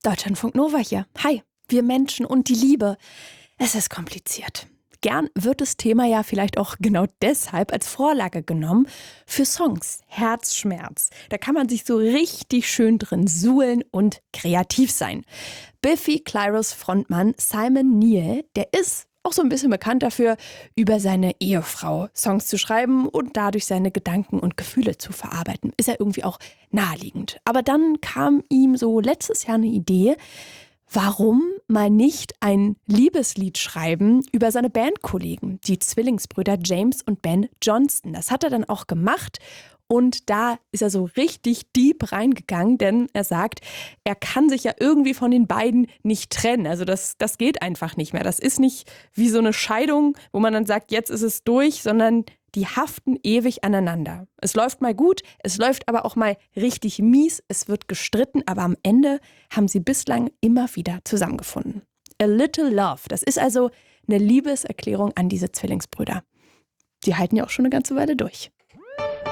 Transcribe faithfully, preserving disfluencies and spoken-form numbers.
Deutschlandfunk Nova hier. Hi, wir Menschen und die Liebe. Es ist kompliziert. Gern wird das Thema ja vielleicht auch genau deshalb als Vorlage genommen für Songs. Herzschmerz. Da kann man sich so richtig schön drin suhlen und kreativ sein. Biffy Clyros Frontmann Simon Neil, der ist auch so ein bisschen bekannt dafür, über seine Ehefrau Songs zu schreiben und dadurch seine Gedanken und Gefühle zu verarbeiten. Ist ja irgendwie auch naheliegend. Aber dann kam ihm so letztes Jahr eine Idee, warum mal nicht ein Liebeslied schreiben über seine Bandkollegen, die Zwillingsbrüder James und Ben Johnston. Das hat er dann auch gemacht. Und da ist er so richtig deep reingegangen, denn er sagt, er kann sich ja irgendwie von den beiden nicht trennen. Also das, das geht einfach nicht mehr. Das ist nicht wie so eine Scheidung, wo man dann sagt, jetzt ist es durch, sondern die haften ewig aneinander. Es läuft mal gut, es läuft aber auch mal richtig mies. Es wird gestritten, aber am Ende haben sie bislang immer wieder zusammengefunden. A Little Love, das ist also eine Liebeserklärung an diese Zwillingsbrüder. Die halten ja auch schon eine ganze Weile durch.